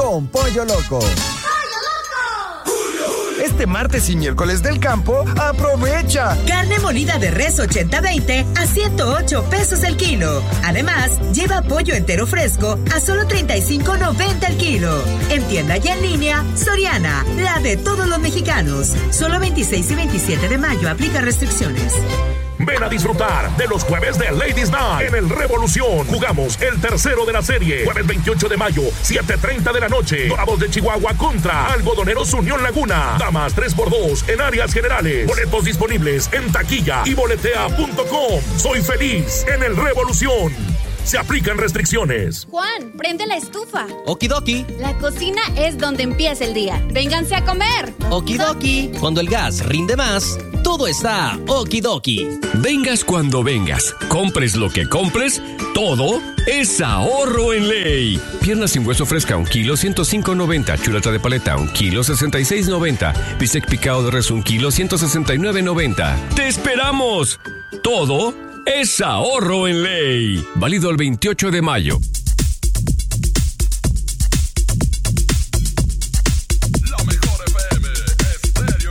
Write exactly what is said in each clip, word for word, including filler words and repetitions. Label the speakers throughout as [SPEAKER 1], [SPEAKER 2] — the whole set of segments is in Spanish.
[SPEAKER 1] con Pollo Loco. Este martes y miércoles del campo, ¡aprovecha!
[SPEAKER 2] Carne molida de res ochenta veinte a ciento ocho pesos el kilo. Además, lleva pollo entero fresco a solo treinta y cinco noventa el kilo. En tienda y en línea, Soriana, la de todos los mexicanos. Solo veintiséis y veintisiete de mayo, aplica restricciones.
[SPEAKER 3] Ven a disfrutar de los jueves de Ladies Night en el Revolución. Jugamos el tercero de la serie. Jueves veintiocho de mayo, siete treinta de la noche. Dorados de Chihuahua contra Algodoneros Unión Laguna. Damas tres por dos en áreas generales. Boletos disponibles en taquilla y boletea punto com. Soy feliz en el Revolución. Se aplican restricciones.
[SPEAKER 4] Juan, prende la estufa.
[SPEAKER 5] Okidoki.
[SPEAKER 4] La cocina es donde empieza el día. Vénganse a comer.
[SPEAKER 5] Okidoki. Cuando el gas rinde más, todo está okidoki.
[SPEAKER 6] Vengas cuando vengas, compres lo que compres, todo es ahorro en ley. Pierna sin hueso fresca, un kilo, ciento cinco noventa. Chuleta de paleta, un kilo, sesenta y seis noventa. Bistec picado de res, un kilo, ciento sesenta y nueve noventa. ¡Te esperamos! Todo es ahorro en ley. Válido el veintiocho de mayo.
[SPEAKER 3] La mejor F M, Estéreo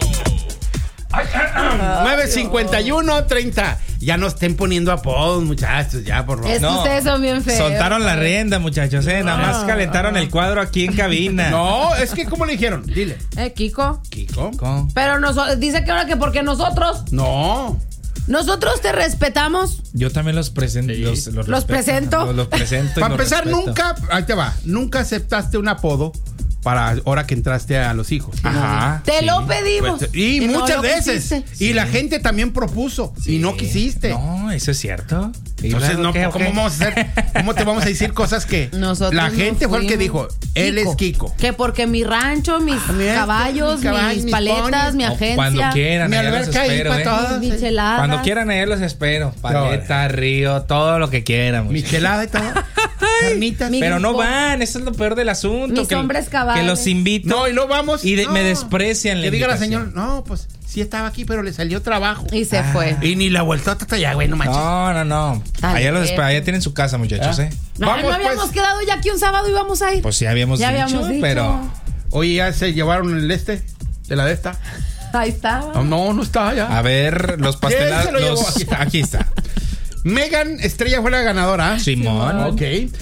[SPEAKER 3] Gallito.
[SPEAKER 7] nueve cincuenta y uno treinta. Ya no estén poniendo apodos, muchachos, ya, por favor.
[SPEAKER 8] Es que
[SPEAKER 9] No.
[SPEAKER 8] ustedes son bien feos.
[SPEAKER 9] Soltaron la rienda, muchachos, eh. Nada más calentaron el cuadro aquí en cabina.
[SPEAKER 7] No, es que, ¿cómo le dijeron? Dile.
[SPEAKER 8] Eh, Kiko.
[SPEAKER 7] ¿Kiko?
[SPEAKER 9] ¿Cómo?
[SPEAKER 8] Pero nos, dice que ahora que porque nosotros,
[SPEAKER 7] No.
[SPEAKER 8] nosotros te respetamos.
[SPEAKER 9] Yo también los presento.
[SPEAKER 7] Sí.
[SPEAKER 9] Los, los,
[SPEAKER 8] Los
[SPEAKER 9] respeto.
[SPEAKER 8] presento.
[SPEAKER 9] Los, los presento. y
[SPEAKER 7] Para
[SPEAKER 9] los
[SPEAKER 7] empezar,
[SPEAKER 9] respeto.
[SPEAKER 7] nunca, ahí te va, nunca aceptaste un apodo para ahora que entraste a los hijos.
[SPEAKER 9] Ajá.
[SPEAKER 8] Te
[SPEAKER 9] sí.
[SPEAKER 8] lo pedimos.
[SPEAKER 7] Pues, y
[SPEAKER 8] no
[SPEAKER 7] muchas
[SPEAKER 8] lo
[SPEAKER 7] veces.
[SPEAKER 8] quisiste.
[SPEAKER 7] Y la gente también propuso y no quisiste.
[SPEAKER 9] No, eso es cierto. ¿Y
[SPEAKER 7] Entonces,
[SPEAKER 9] luego
[SPEAKER 7] no,
[SPEAKER 9] qué, o
[SPEAKER 7] ¿cómo
[SPEAKER 9] qué?
[SPEAKER 7] vamos a hacer? ¿Cómo te vamos a decir cosas que
[SPEAKER 8] Nosotros
[SPEAKER 7] la gente
[SPEAKER 8] no
[SPEAKER 7] fue el que
[SPEAKER 8] fuimos.
[SPEAKER 7] dijo, él es Kiko?
[SPEAKER 8] Que porque mi rancho, mis
[SPEAKER 7] Mira,
[SPEAKER 8] caballos,
[SPEAKER 7] mis caballos,
[SPEAKER 8] mis
[SPEAKER 7] mis
[SPEAKER 8] paletas,
[SPEAKER 7] ponis.
[SPEAKER 8] mi
[SPEAKER 9] O
[SPEAKER 8] agencia.
[SPEAKER 9] Cuando quieran,
[SPEAKER 7] Mi
[SPEAKER 9] allá los
[SPEAKER 7] alberca ahí
[SPEAKER 9] espero,
[SPEAKER 7] para
[SPEAKER 9] eh.
[SPEAKER 7] todos.
[SPEAKER 8] mis micheladas.
[SPEAKER 9] Cuando quieran, allá los espero. Paleta, río, todo lo que quieran.
[SPEAKER 7] Michelada y todo. Carnitas.
[SPEAKER 8] Mi-
[SPEAKER 9] Pero no
[SPEAKER 8] grupo.
[SPEAKER 9] van, eso es lo peor del asunto.
[SPEAKER 8] Mis
[SPEAKER 9] que,
[SPEAKER 8] hombres cabales.
[SPEAKER 9] que los invito.
[SPEAKER 7] No, y luego vamos.
[SPEAKER 9] Y de-
[SPEAKER 7] no.
[SPEAKER 9] me desprecian la
[SPEAKER 7] Que diga la
[SPEAKER 9] invitación.
[SPEAKER 7] señora, no, pues sí estaba aquí, pero le salió trabajo.
[SPEAKER 8] Y se fue.
[SPEAKER 7] Y ni la vuelta hasta allá, güey, no manches.
[SPEAKER 9] No, no, no.
[SPEAKER 8] Tal
[SPEAKER 9] Allá los
[SPEAKER 8] vez.
[SPEAKER 9] espero, allá tienen su casa, muchachos, ¿eh?
[SPEAKER 8] Ay,
[SPEAKER 7] Vamos,
[SPEAKER 8] no habíamos
[SPEAKER 7] pues.
[SPEAKER 8] quedado ya aquí un sábado y vamos a ir.
[SPEAKER 9] Pues ya habíamos
[SPEAKER 8] Ya
[SPEAKER 9] dicho,
[SPEAKER 8] habíamos dicho.
[SPEAKER 9] pero.
[SPEAKER 7] Oye, ya se llevaron el este de la de esta.
[SPEAKER 8] Ahí está.
[SPEAKER 7] No, no, no está ya.
[SPEAKER 9] A ver, los
[SPEAKER 7] ¿Quién se
[SPEAKER 9] pastelados.
[SPEAKER 7] lo llevó?
[SPEAKER 9] Los...
[SPEAKER 7] Aquí está.
[SPEAKER 9] Aquí está.
[SPEAKER 7] Megan Estrella fue la ganadora.
[SPEAKER 9] Simón.
[SPEAKER 7] Ok.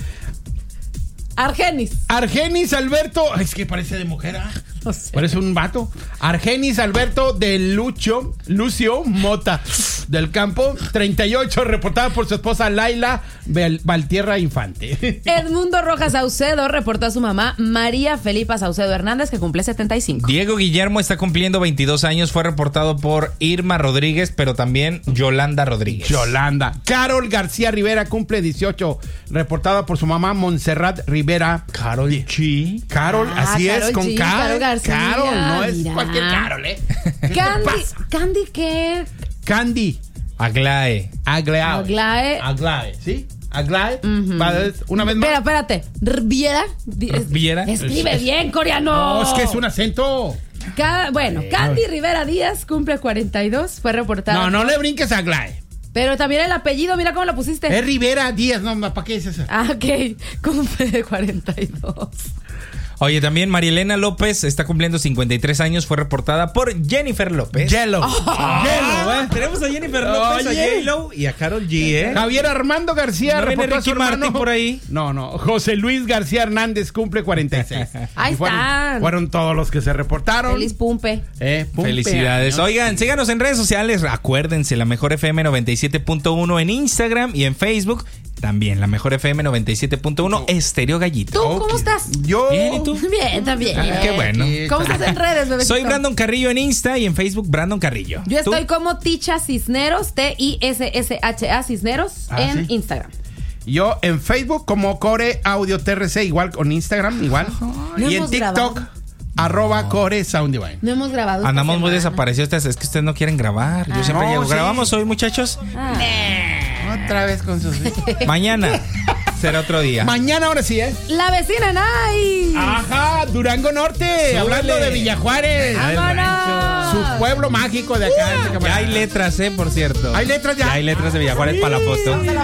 [SPEAKER 8] Argenis.
[SPEAKER 7] Argenis Alberto. Es que parece de mujer, ¿ah?
[SPEAKER 8] No sé.
[SPEAKER 7] Parece un vato. Argenis Alberto de Lucho, Lucio Mota del Campo, treinta y ocho, reportada por su esposa Laila Val- Valtierra Infante.
[SPEAKER 8] Edmundo Rojas Saucedo reportó a su mamá María Felipa Saucedo Hernández, que cumple setenta y cinco.
[SPEAKER 9] Diego Guillermo está cumpliendo veintidós años. Fue reportado por Irma Rodríguez, pero también Yolanda Rodríguez.
[SPEAKER 7] Yolanda. Carol García Rivera cumple dieciocho, reportada por su mamá Montserrat Rivera.
[SPEAKER 9] Carol G.
[SPEAKER 7] Carol,
[SPEAKER 8] Ah,
[SPEAKER 7] así
[SPEAKER 8] Karol
[SPEAKER 7] es, con
[SPEAKER 8] G,
[SPEAKER 7] K.
[SPEAKER 8] Karol García,
[SPEAKER 7] Carol, no es
[SPEAKER 8] mira.
[SPEAKER 7] cualquier Carol, ¿eh? ¿Qué te
[SPEAKER 8] Candy,
[SPEAKER 7] pasa?
[SPEAKER 8] Candy, ¿qué?
[SPEAKER 7] Candy.
[SPEAKER 9] Aglae.
[SPEAKER 7] Aglae.
[SPEAKER 8] Aglae.
[SPEAKER 7] Aglae, ¿sí? Aglae.
[SPEAKER 8] Ujú.
[SPEAKER 7] Va, una vez más.
[SPEAKER 8] Espera, espérate. Riviera. Di- es-
[SPEAKER 9] ¿Riviera?
[SPEAKER 8] Escribe bien, coreano.
[SPEAKER 7] No, es que es un acento.
[SPEAKER 8] Ca- bueno, Candy Rivera Díaz cumple cuarenta y dos. Fue reportada.
[SPEAKER 7] No, no le brinques a Aglae.
[SPEAKER 8] Pero también el apellido, mira cómo lo pusiste.
[SPEAKER 7] Es Rivera Díaz, no, ¿para qué es eso?
[SPEAKER 8] Ah, ok. Cumple cuarenta y dos.
[SPEAKER 9] Oye, también Marielena López está cumpliendo cincuenta y tres años. Fue reportada por Jennifer López.
[SPEAKER 7] Yellow.
[SPEAKER 9] Ah,
[SPEAKER 7] Yellow, ¿eh?
[SPEAKER 9] Tenemos a Jennifer López,
[SPEAKER 7] Oye.
[SPEAKER 9] a J-Lo y a Karol G, ¿eh?
[SPEAKER 7] Javier Armando García
[SPEAKER 9] ¿No viene
[SPEAKER 7] reportó a su
[SPEAKER 9] Ricky Martin
[SPEAKER 7] hermano
[SPEAKER 9] por ahí?
[SPEAKER 7] No, no. José Luis García Hernández cumple cuarenta y seis.
[SPEAKER 8] Ahí
[SPEAKER 7] Y fueron,
[SPEAKER 8] están.
[SPEAKER 7] fueron todos los que se reportaron.
[SPEAKER 8] Feliz Pumpe.
[SPEAKER 7] Eh, pumpe
[SPEAKER 9] Felicidades.
[SPEAKER 7] años.
[SPEAKER 9] Oigan, síganos en redes sociales. Acuérdense, la mejor F M noventa y siete punto uno en Instagram y en Facebook. También la mejor F M noventa y siete punto uno, Estéreo Gallito.
[SPEAKER 8] ¿Tú cómo
[SPEAKER 7] Ok.
[SPEAKER 8] estás?
[SPEAKER 7] Yo.
[SPEAKER 9] Bien, ¿y tú?
[SPEAKER 8] Bien, también.
[SPEAKER 9] Ah, qué bueno.
[SPEAKER 8] ¿Cómo estás en redes, bebé?
[SPEAKER 9] Soy Brandon Carrillo en Insta y en Facebook Brandon Carrillo.
[SPEAKER 8] Yo
[SPEAKER 9] ¿Tú?
[SPEAKER 8] estoy como Ticha Cisneros, T I S S H A Cisneros,
[SPEAKER 7] Ah,
[SPEAKER 8] en
[SPEAKER 7] ¿sí?
[SPEAKER 8] Instagram.
[SPEAKER 7] Yo en Facebook como Core Audio T R C, igual con Instagram, igual.
[SPEAKER 8] No
[SPEAKER 7] y en
[SPEAKER 8] hemos
[SPEAKER 7] TikTok,
[SPEAKER 8] grabado.
[SPEAKER 7] arroba Core Sound Divine.
[SPEAKER 8] No hemos grabado. esta
[SPEAKER 9] Andamos muy
[SPEAKER 8] semana.
[SPEAKER 9] desaparecidos. Es que ustedes no quieren grabar. Yo
[SPEAKER 8] Ah.
[SPEAKER 9] siempre
[SPEAKER 7] No,
[SPEAKER 9] llego.
[SPEAKER 7] sí.
[SPEAKER 9] ¿Grabamos hoy, muchachos?
[SPEAKER 8] Ah.
[SPEAKER 7] Otra vez con sus.
[SPEAKER 9] Mañana será otro día.
[SPEAKER 7] Mañana ahora sí, ¿eh?
[SPEAKER 8] La vecina Nay.
[SPEAKER 7] Ajá, Durango Norte.
[SPEAKER 9] Súbele.
[SPEAKER 7] Hablando de Villajuárez.
[SPEAKER 8] ¡Vámonos!
[SPEAKER 7] Su pueblo mágico de acá. este
[SPEAKER 9] Ya
[SPEAKER 7] camarada.
[SPEAKER 9] hay letras, ¿eh? Por cierto.
[SPEAKER 7] ¿Hay letras ya?
[SPEAKER 9] Ya hay letras de Villajuárez para la foto.